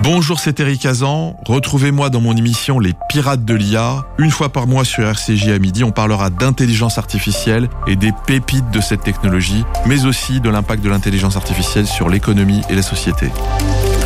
Bonjour, c'est Eric Hazan. Retrouvez-moi dans mon émission Les Pirates de l'IA. Une fois par mois sur RCJ à midi, on parlera d'intelligence artificielle et des pépites de cette technologie, mais aussi de l'impact de l'intelligence artificielle sur l'économie et la société.